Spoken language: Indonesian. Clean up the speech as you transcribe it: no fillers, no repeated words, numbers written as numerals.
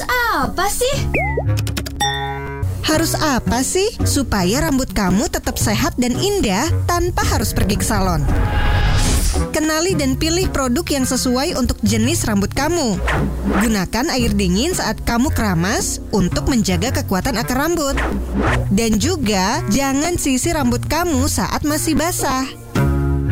apa sih? Harus apa sih supaya rambut kamu tetap sehat dan indah tanpa harus pergi ke salon? Kenali dan pilih produk yang sesuai untuk jenis rambut kamu. Gunakan air dingin saat kamu keramas untuk menjaga kekuatan akar rambut. Dan juga jangan sisir rambut kamu saat masih basah.